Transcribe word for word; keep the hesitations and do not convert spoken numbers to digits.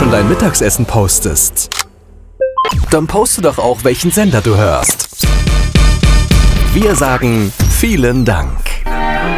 schon dein Mittagessen postest, dann poste doch auch, welchen Sender du hörst. Wir sagen vielen Dank.